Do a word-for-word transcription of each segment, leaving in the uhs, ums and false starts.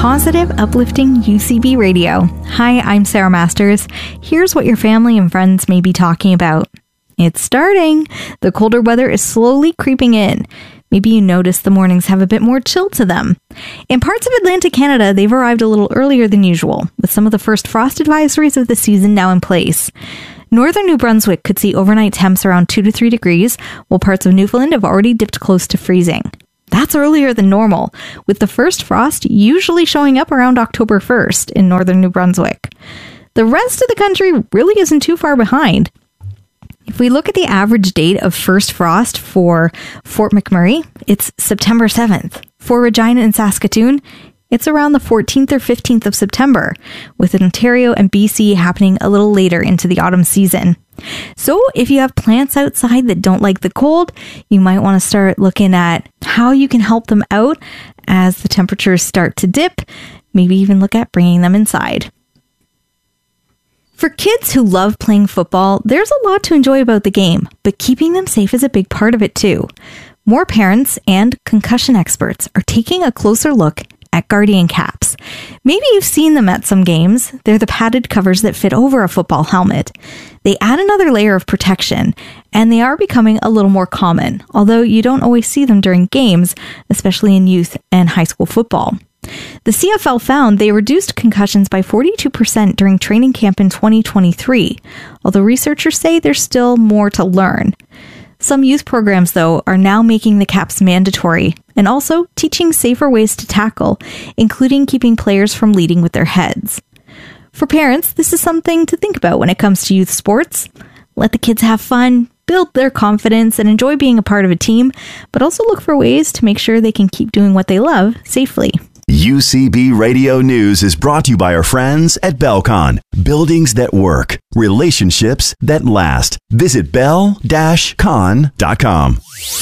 Positive, uplifting U C B Radio. Hi, I'm Sarah Masters. Here's what your family and friends may be talking about. It's starting. The colder weather is slowly creeping in. Maybe you notice the mornings have a bit more chill to them. In parts of Atlantic Canada, they've arrived a little earlier than usual, with some of the first frost advisories of the season now in place. Northern New Brunswick could see overnight temps around two to three degrees, while parts of Newfoundland have already dipped close to freezing. That's earlier than normal, with the first frost usually showing up around October first in northern New Brunswick. The rest of the country really isn't too far behind. If we look at the average date of first frost for Fort McMurray, it's September seventh. For Regina and Saskatoon, it's around the fourteenth or fifteenth of September, with Ontario and B C happening a little later into the autumn season. So if you have plants outside that don't like the cold, you might want to start looking at how you can help them out as the temperatures start to dip. Maybe even look at bringing them inside. For kids who love playing football, there's a lot to enjoy about the game, but keeping them safe is a big part of it too. More parents and concussion experts are taking a closer look at Guardian caps. Maybe you've seen them at some games. They're the padded covers that fit over a football helmet. They add another layer of protection, and they are becoming a little more common, although you don't always see them during games, especially in youth and high school football. The C F L found they reduced concussions by forty-two percent during training camp in twenty twenty-three, although researchers say there's still more to learn. Some youth programs, though, are now making the caps mandatory and also teaching safer ways to tackle, including keeping players from leading with their heads. For parents, this is something to think about when it comes to youth sports. Let the kids have fun, build their confidence, and enjoy being a part of a team, but also look for ways to make sure they can keep doing what they love safely. U C B Radio News is brought to you by our friends at Belcon. Buildings that work. Relationships that last. Visit bell dash con dot com.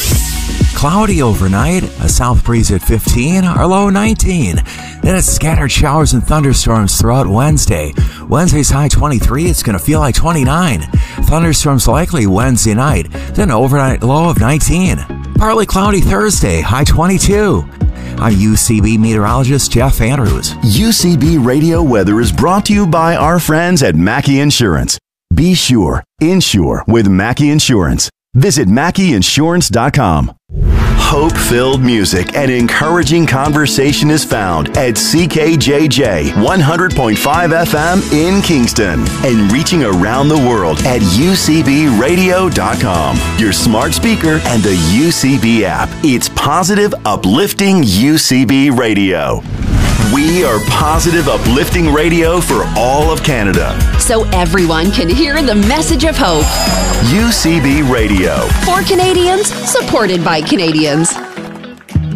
Cloudy overnight, a south breeze at fifteen, our low nineteen. Then it's scattered showers and thunderstorms throughout Wednesday. Wednesday's high twenty-three, it's going to feel like twenty-nine. Thunderstorms likely Wednesday night, then overnight low of nineteen. Partly cloudy Thursday, high twenty-two. I'm U C B meteorologist Jeff Andrews. U C B Radio Weather is brought to you by our friends at Mackey Insurance. Be sure, insure with Mackey Insurance. Visit mackey insurance dot com. Hope-filled music and encouraging conversation is found at C K J J one hundred point five F M in Kingston and reaching around the world at U C B radio dot com, your smart speaker and the U C B app. It's positive, uplifting U C B Radio. We are positive, uplifting radio for all of Canada. So everyone can hear the message of hope. U C B Radio. For Canadians, supported by Canadians.